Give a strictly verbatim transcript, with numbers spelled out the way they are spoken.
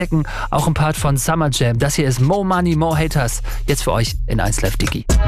Auch ein Part von Summer Jam. Das hier ist Mo Money, Mo Haters. Jetzt für euch in eins Live Diggi.